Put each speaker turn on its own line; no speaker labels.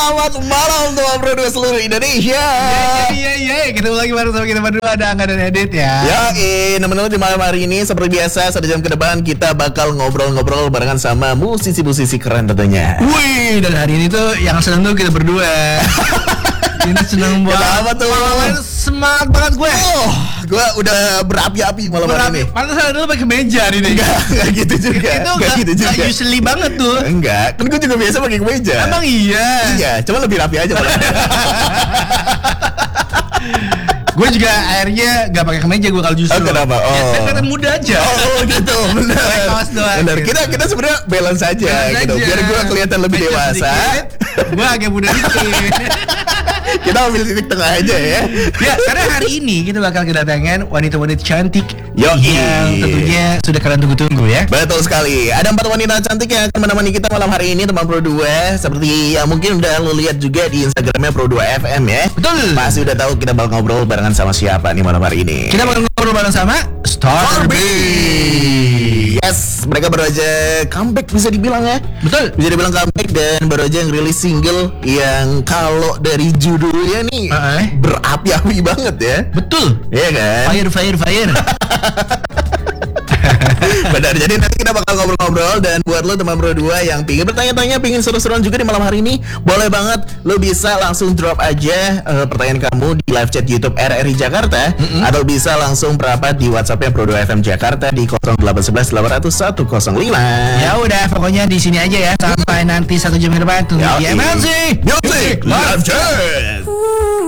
Selamat malam teman berdua seluruh Indonesia.
Iya. Ketemu lagi bareng sama kita berdua, ada Angga dan Edit ya.
Teman-teman, di malam hari ini seperti biasa 1 jam ke depan kita bakal ngobrol-ngobrol barengan sama musisi-musisi keren tentunya.
Wih, dan hari ini tuh yang seneng tuh kita berdua. Ini seneng banget.
Kenapa tuh?
Semangat banget gue.
Gue udah berapi-api malam hari ini.
Pantesan dulu pakai meja hari ini.
Enggak gitu juga.
Itu
Enggak gitu juga.
Gak usually banget tuh.
Enggak, kan gue juga biasa pakai kemeja.
Emang iya.
Iya, cuma lebih rapi aja malam.
Gue juga akhirnya gak pakai kemeja gue kalau justru.
Kenapa?
Ya, kan kelihatan muda aja.
Gitu, benar.
Pakai kaos doang.
Benar.
Gitu.
Kita sebenarnya balance aja gitu. Biar gue kelihatan lebih dewasa.
Gue agak muda dikit.
Kita ambil titik tengah aja ya.
Ya, karena hari ini kita bakal kedatangan wanita-wanita cantik
yang
tentunya sudah kalian tunggu-tunggu ya.
Betul sekali. Ada 4 wanita cantik yang akan menemani kita malam hari ini teman Pro 2. Seperti yang mungkin udah lo lihat juga di Instagramnya Pro 2 FM ya.
Betul.
Pasti udah tahu kita bakal ngobrol barengan sama siapa nih malam hari ini.
Kita bakal ngobrol bareng sama Starbee.
Yes, mereka baru aja comeback bisa dibilang ya.
Betul.
Bisa dibilang comeback dan baru aja ngerilis single yang kalau dari judulnya nih berapi-api banget ya.
Betul.
Iya kan?
Fire.
Benar, jadi nanti kita bakal ngobrol-ngobrol. Dan buat lo teman Pro 2 yang pingin bertanya-tanya, pingin seru-seruan juga di malam hari ini, boleh banget lo bisa langsung drop aja pertanyaan kamu di live chat YouTube RRI Jakarta, atau bisa langsung berapat di WhatsAppnya Pro 2 FM Jakarta di 0811 800 105.
Ya udah, pokoknya di sini aja ya sampai nanti 1 jam ke depan. Tunggu di MLC
Music Live Chat.